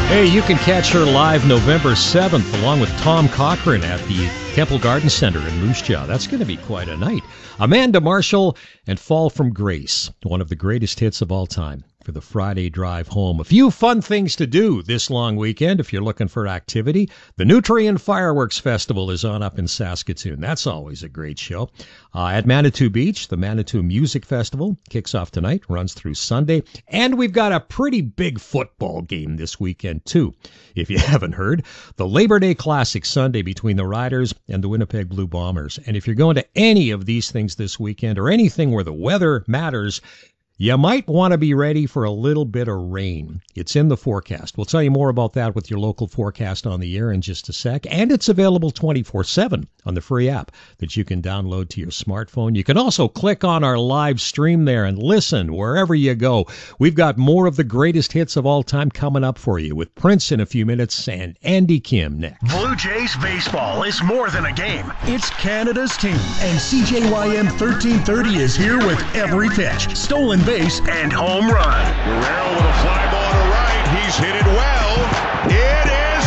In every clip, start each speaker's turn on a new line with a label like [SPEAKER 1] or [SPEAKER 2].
[SPEAKER 1] Hey, you can catch her live November 7th along with Tom Cochrane at the Temple Garden Center in Moose Jaw. That's going to be quite a night. Amanda Marshall and Fall from Grace, one of the greatest hits of all time for the Friday drive home. A few fun things to do this long weekend if you're looking for activity. The Nutrien Fireworks Festival is on up in Saskatoon. That's always a great show. At Manitou Beach, the Manitou Music Festival kicks off tonight, runs through Sunday. And we've got a pretty big football game this weekend, too. If you haven't heard, the Labor Day Classic Sunday between the Riders and the Winnipeg Blue Bombers. And if you're going to any of these things this weekend or anything where the weather matters, you might want to be ready for a little bit of rain. It's in the forecast. We'll tell you more about that with your local forecast on the air in just a sec. And it's available 24/7 on the free app that you can download to your smartphone. You can also click on our live stream there and listen wherever you go. We've got more of the greatest hits of all time coming up for you with Prince in a few minutes and Andy Kim next.
[SPEAKER 2] Blue Jays baseball is more than a game. It's Canada's team. And CJYM 1330 is here with every pitch. Stolen base and home run.
[SPEAKER 3] Guerrero with a fly ball to right. He's hit it well. It is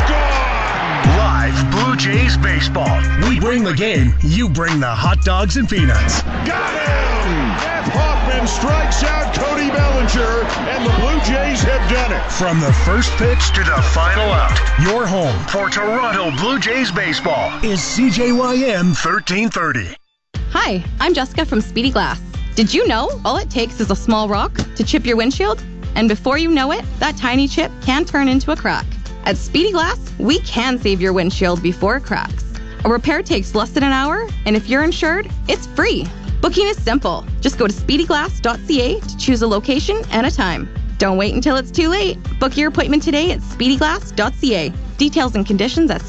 [SPEAKER 3] gone.
[SPEAKER 2] Live Blue Jays baseball. We bring the game. You bring the hot dogs and peanuts.
[SPEAKER 3] Got him! Jeff Hoffman strikes out Cody Bellinger, and the Blue Jays have done it.
[SPEAKER 2] From the first pitch to the final out, your home for Toronto Blue Jays baseball is CJYM 1330.
[SPEAKER 4] Hi, I'm Jessica from Speedy Glass. Did you know all it takes is a small rock to chip your windshield? And before you know it, that tiny chip can turn into a crack. At Speedy Glass, we can save your windshield before it cracks. A repair takes less than an hour, and if you're insured, it's free. Booking is simple. Just go to speedyglass.ca to choose a location and a time. Don't wait until it's too late. Book your appointment today at speedyglass.ca. Details and conditions at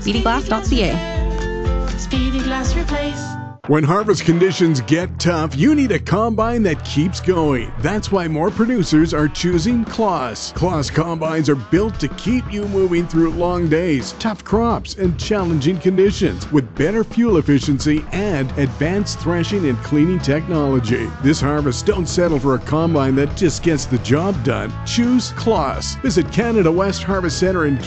[SPEAKER 4] speedyglass.ca.
[SPEAKER 5] Speedy Glass Replace.
[SPEAKER 6] When harvest conditions get tough, you need a combine that keeps going. That's why more producers are choosing Claas. Claas combines are built to keep you moving through long days, tough crops, and challenging conditions with better fuel efficiency and advanced threshing and cleaning technology. This harvest, don't settle for a combine that just gets the job done. Choose Claas. Visit Canada West Harvest Center in